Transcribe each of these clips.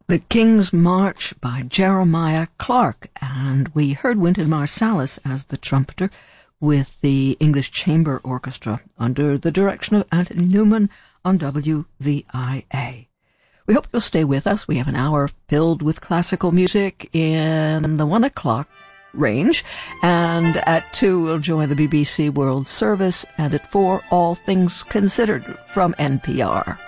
The King's March by Jeremiah Clark, and we heard Wynton Marsalis as the trumpeter with the English Chamber Orchestra under the direction of Anthony Newman on WVIA. We hope you'll stay with us. We have an hour filled with classical music in the 1 o'clock range, and at 2 we'll join the BBC World Service, and at 4 All Things Considered from NPR.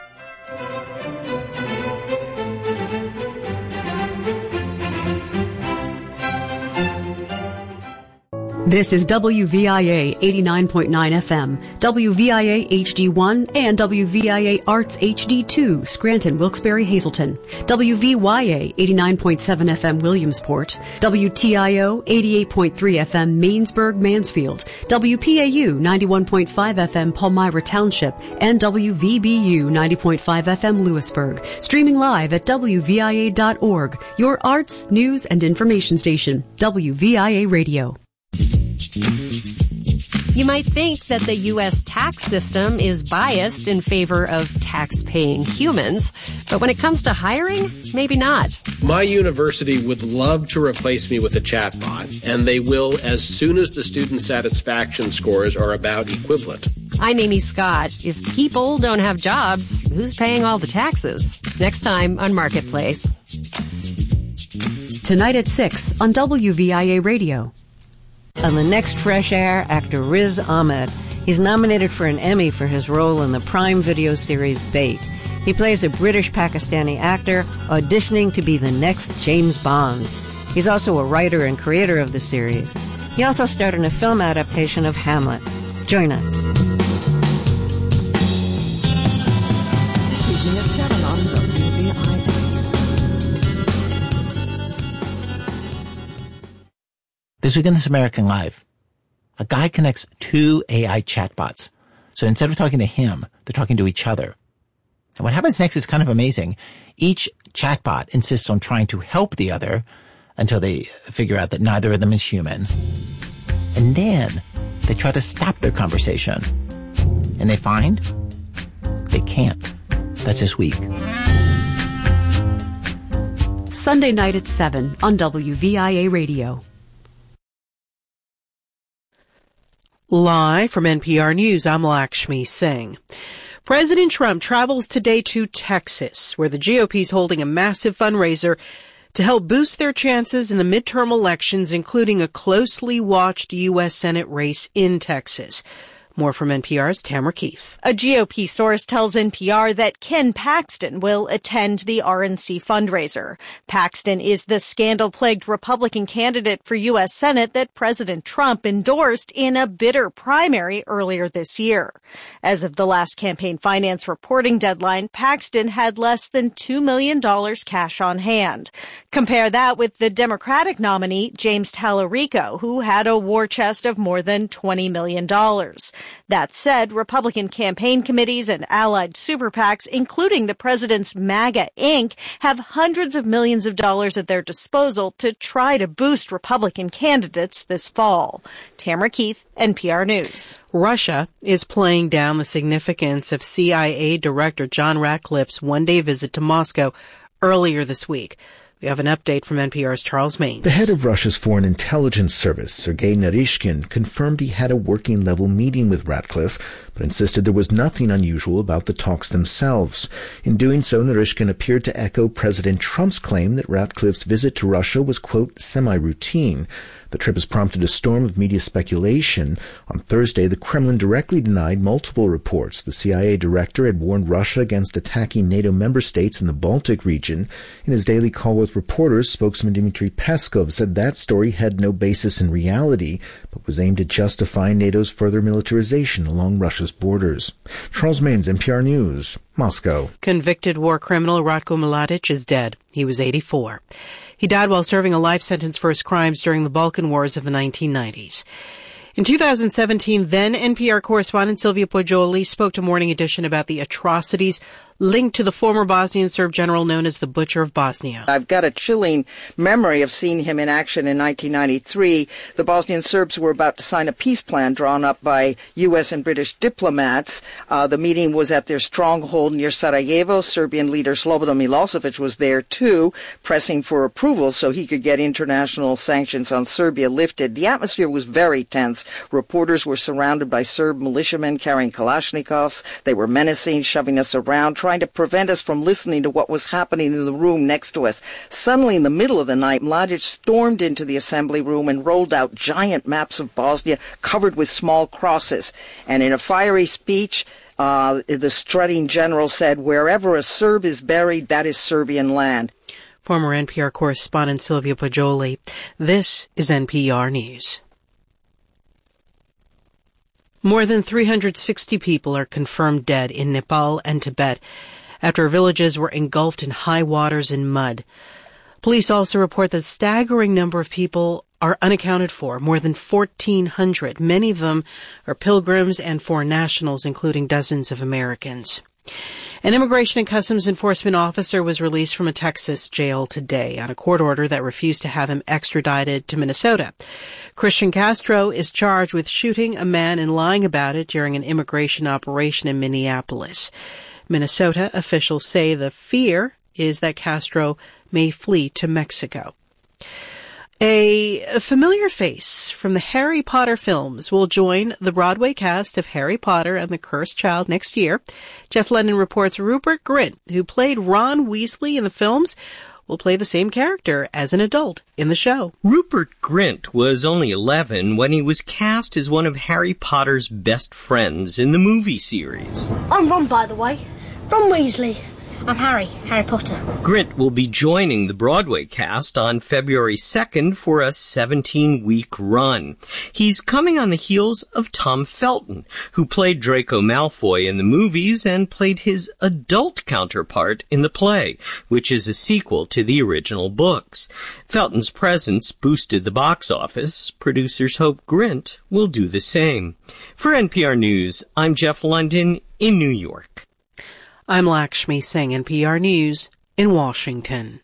This is WVIA 89.9 FM, WVIA HD1, and WVIA Arts HD2, Scranton, Wilkes-Barre, Hazleton, WVYA 89.7 FM, Williamsport, WTIO 88.3 FM, Mainsburg, Mansfield, WPAU 91.5 FM, Palmyra Township, and WVBU 90.5 FM, Lewisburg. Streaming live at WVIA.org, your arts, news, and information station, WVIA Radio. You might think that the U.S. tax system is biased in favor of tax-paying humans, but when it comes to hiring, maybe not. My university would love to replace me with a chatbot, and they will as soon as the student satisfaction scores are about equivalent. I'm Amy Scott. If people don't have jobs, who's paying all the taxes? Next time on Marketplace. Tonight at 6 on WVIA Radio. On the next Fresh Air, actor Riz Ahmed. He's nominated for an Emmy for his role in the Prime Video series Bait. He plays a British-Pakistani actor auditioning to be the next James Bond. He's also a writer and creator of the series. He also starred in a film adaptation of Hamlet. Join us. This evening at 7 on WVIA. This week in This American Life, a guy connects 2 AI chatbots. So instead of talking to him, they're talking to each other. And what happens next is kind of amazing. Each chatbot insists on trying to help the other until they figure out that neither of them is human. And then they try to stop their conversation. And they find they can't. That's this week. Sunday night at 7 on WVIA Radio. Live from NPR News, I'm Lakshmi Singh. President Trump travels today to Texas, where the GOP is holding a massive fundraiser to help boost their chances in the midterm elections, including a closely watched U.S. Senate race in Texas. More from NPR's Tamara Keith. A GOP source tells NPR that Ken Paxton will attend the RNC fundraiser. Paxton is the scandal-plagued Republican candidate for U.S. Senate that President Trump endorsed in a bitter primary earlier this year. As of the last campaign finance reporting deadline, Paxton had less than $2 million cash on hand. Compare that with the Democratic nominee, James Tallarico, who had a war chest of more than $20 million. That said, Republican campaign committees and allied super PACs, including the president's MAGA Inc., have hundreds of millions of dollars at their disposal to try to boost Republican candidates this fall. Tamara Keith, NPR News. Russia is playing down the significance of CIA Director John Ratcliffe's one-day visit to Moscow earlier this week. We have an update from NPR's Charles Maines. The head of Russia's Foreign Intelligence Service, Sergei Naryshkin, confirmed he had a working-level meeting with Ratcliffe, but insisted there was nothing unusual about the talks themselves. In doing so, Naryshkin appeared to echo President Trump's claim that Ratcliffe's visit to Russia was, quote, semi-routine. The trip has prompted a storm of media speculation. On Thursday, the Kremlin directly denied multiple reports. The CIA director had warned Russia against attacking NATO member states in the Baltic region. In his daily call with reporters, spokesman Dmitry Peskov said that story had no basis in reality, but was aimed at justifying NATO's further militarization along Russia's borders. Charles Maines, NPR News, Moscow. Convicted war criminal Ratko Mladic is dead. He was 84. He died while serving a life sentence for his crimes during the Balkan Wars of the 1990s. In 2017, then NPR correspondent Sylvia Poggioli spoke to Morning Edition about the atrocities linked to the former Bosnian Serb general known as the Butcher of Bosnia. I've got a chilling memory of seeing him in action in 1993. The Bosnian Serbs were about to sign a peace plan drawn up by U.S. and British diplomats. The meeting was at their stronghold near Sarajevo. Serbian leader Slobodan Milosevic was there too, pressing for approval so he could get international sanctions on Serbia lifted. The atmosphere was very tense. Reporters were surrounded by Serb militiamen carrying Kalashnikovs. They were menacing, shoving us around, trying to prevent us from listening to what was happening in the room next to us. Suddenly, in the middle of the night, Mladic stormed into the assembly room and rolled out giant maps of Bosnia covered with small crosses. And in a fiery speech, the strutting general said, "Wherever a Serb is buried, that is Serbian land." Former NPR correspondent Sylvia Poggioli. This is NPR News. More than 360 people are confirmed dead in Nepal and Tibet after villages were engulfed in high waters and mud. Police also report that a staggering number of people are unaccounted for, more than 1,400. Many of them are pilgrims and foreign nationals, including dozens of Americans. An Immigration and Customs Enforcement officer was released from a Texas jail today on a court order that refused to have him extradited to Minnesota. Christian Castro is charged with shooting a man and lying about it during an immigration operation in Minneapolis. Minnesota officials say the fear is that Castro may flee to Mexico. A familiar face from the Harry Potter films will join the Broadway cast of Harry Potter and the Cursed Child next year. Jeff Lennon reports Rupert Grint, who played Ron Weasley in the films, will play the same character as an adult in the show. Rupert Grint was only 11 when he was cast as one of Harry Potter's best friends in the movie series. I'm Ron, by the way. Ron Weasley. I'm Harry Potter. Grint will be joining the Broadway cast on February 2nd for a 17-week run. He's coming on the heels of Tom Felton, who played Draco Malfoy in the movies and played his adult counterpart in the play, which is a sequel to the original books. Felton's presence boosted the box office. Producers hope Grint will do the same. For NPR News, I'm Jeff London in New York. I'm Lakshmi Singh, NPR News in Washington.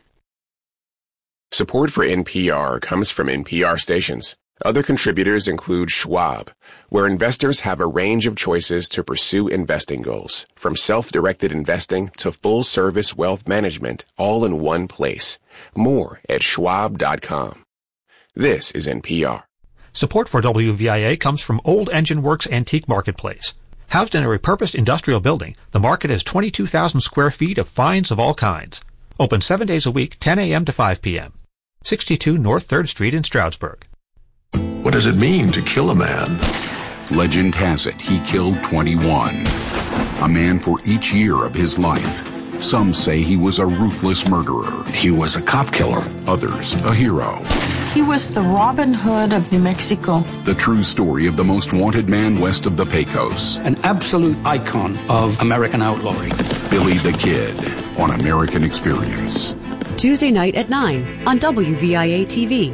Support for NPR comes from NPR stations. Other contributors include Schwab, where investors have a range of choices to pursue investing goals, from self-directed investing to full-service wealth management, all in one place. More at schwab.com. This is NPR. Support for WVIA comes from Old Engine Works Antique Marketplace. Housed in a repurposed industrial building, the market has 22,000 square feet of finds of all kinds. Open 7 days a week, 10 a.m. to 5 p.m. 62 North 3rd Street in Stroudsburg. What does it mean to kill a man? Legend has it he killed 21. A man for each year of his life. Some say he was a ruthless murderer. He was a cop killer. Others, a hero. He was the Robin Hood of New Mexico. The true story of the most wanted man west of the Pecos. An absolute icon of American outlawry. Billy the Kid on American Experience. Tuesday night at 9 on WVIA TV.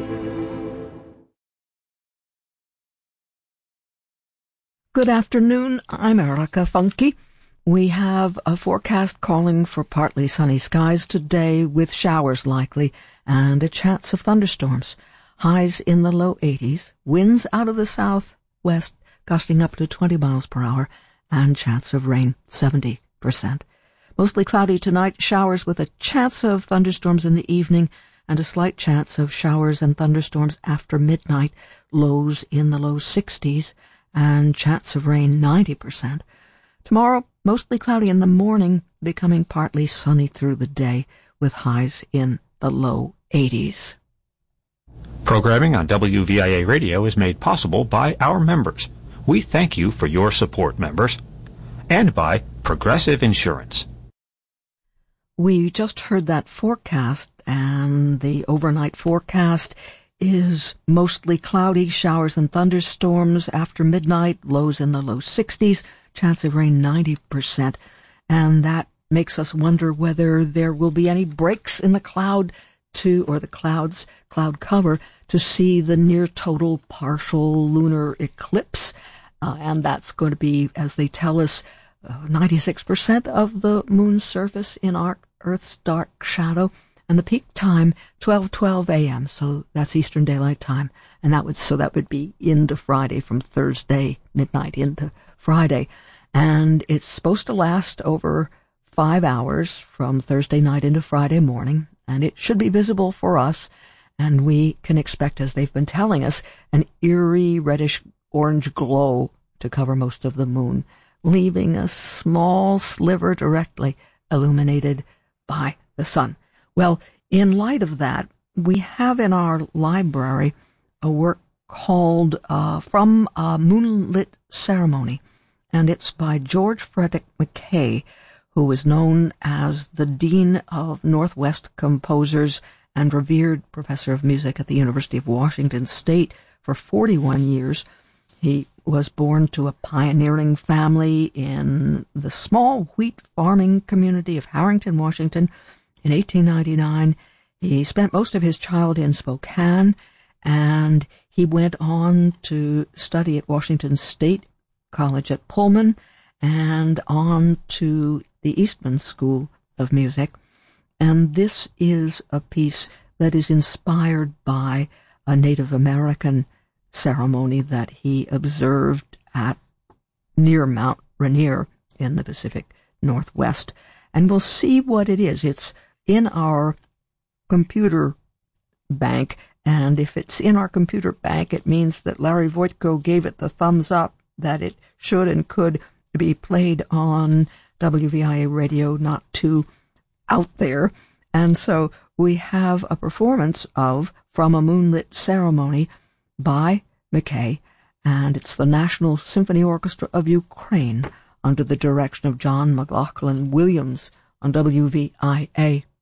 Good afternoon. I'm Erica Funke. We have a forecast calling for partly sunny skies today with showers likely and a chance of thunderstorms. Highs in the low 80s, winds out of the southwest gusting up to 20 miles per hour, and chance of rain 70%. Mostly cloudy tonight, showers with a chance of thunderstorms in the evening and a slight chance of showers and thunderstorms after midnight, lows in the low 60s, and chance of rain 90%. Tomorrow, mostly cloudy in the morning, becoming partly sunny through the day, with highs in the low 80s. Programming on WVIA Radio is made possible by our members. We thank you for your support, members. And by Progressive Insurance. We just heard that forecast, and the overnight forecast is mostly cloudy, showers and thunderstorms after midnight, lows in the low 60s, chance of rain 90%, and that makes us wonder whether there will be any breaks in the cloud cloud cover to see the near total partial lunar eclipse, and that's going to be, as they tell us, 96% of the moon's surface in our Earth's dark shadow, and the peak time 12:12 a.m. So that's Eastern Daylight Time, and that would be into Friday, from Thursday midnight into Friday, and it's supposed to last over 5 hours from Thursday night into Friday morning, and it should be visible for us, and we can expect, as they've been telling us, an eerie reddish orange glow to cover most of the moon, leaving a small sliver directly illuminated by the sun. Well, in light of that, we have in our library a work called From a Moonlit Ceremony, and it's by George Frederick Mackay, who was known as the Dean of Northwest Composers and revered professor of music at the University of Washington State for 41 years. He was born to a pioneering family in the small wheat farming community of Harrington, Washington, in 1899. He spent most of his childhood in Spokane, and he went on to study at Washington State College at Pullman and on to the Eastman School of Music. And this is a piece that is inspired by a Native American ceremony that he observed at near Mount Rainier in the Pacific Northwest. And we'll see what it is. It's in our computer bank, and if it's in our computer bank, it means that Larry Voitko gave it the thumbs up that it should and could be played on WVIA radio, not too out there. And so we have a performance of From a Moonlit Ceremony by Mackay, and it's the National Symphony Orchestra of Ukraine under the direction of John McLaughlin Williams on WVIA.